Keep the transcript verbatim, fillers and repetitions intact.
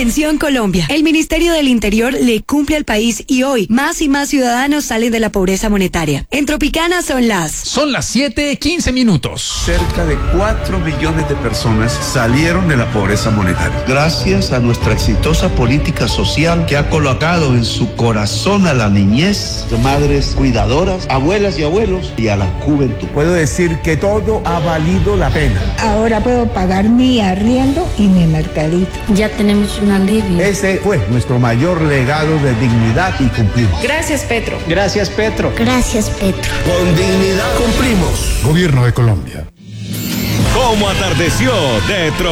Atención Colombia, el Ministerio del Interior le cumple al país y hoy más y más ciudadanos salen de la pobreza monetaria. En Tropicana son las... Son las siete, quince minutos. Cerca de cuatro millones de personas salieron de la pobreza monetaria. Gracias a nuestra exitosa política social que ha colocado en su corazón a la niñez, madres cuidadoras, abuelas y abuelos y a la juventud. Puedo decir que todo ha valido la pena. Ahora puedo pagar mi arriendo y mi mercadito. Ya tenemos un alivio. Ese fue nuestro mayor legado de dignidad y cumplimos. Gracias, Petro. Gracias, Petro. Gracias, Petro. Con dignidad cumplimos. Gobierno de Colombia. ¿Cómo atardeció de